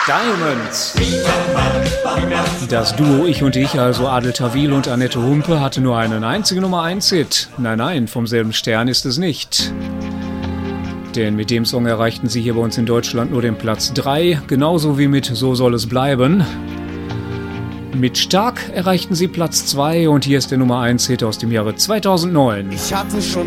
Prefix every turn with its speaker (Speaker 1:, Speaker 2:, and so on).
Speaker 1: Diamonds. Das Duo Ich und Ich, also Adel Tawil und Annette Humpe, hatte nur einen einzigen Nummer-1-Hit. Nein, vom selben Stern ist es nicht. Denn mit dem Song erreichten sie hier bei uns in Deutschland nur den Platz 3, genauso wie mit So soll es bleiben. Mit Stark erreichten sie Platz 2 und hier ist der Nummer-1-Hit aus dem Jahre 2009.
Speaker 2: Ich hatte schon